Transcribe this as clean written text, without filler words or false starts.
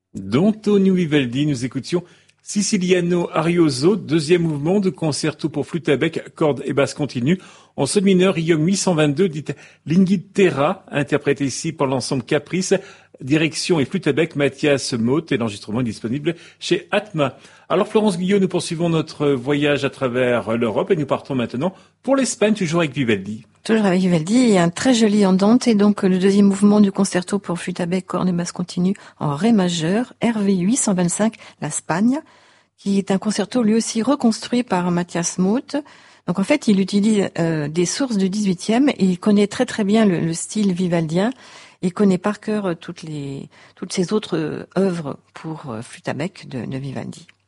D'Antonio Vivaldi, nous écoutions Siciliano Arioso, deuxième mouvement de concerto pour flûte à bec, cordes et basse continue, en sol mineur, Iom 822, dite Linguitera, interprété ici par l'ensemble Caprice, direction et flûte à bec, Mathias Motte, et l'enregistrement est disponible chez Atma. Alors Florence Guillot, nous poursuivons notre voyage à travers l'Europe et nous partons maintenant pour l'Espagne, toujours avec Vivaldi. Toujours avec Vivaldi, il y a un très joli andante et donc le deuxième mouvement du concerto pour flûte à bec, cordes et basse continue en ré majeur, RV 825, la Spagne, qui est un concerto lui aussi reconstruit par Mathias Motte. Donc en fait, il utilise des sources du 18e et il connaît très très bien le style vivaldien. Il connaît par cœur toutes ces autres œuvres pour flûte à bec de Vivaldi.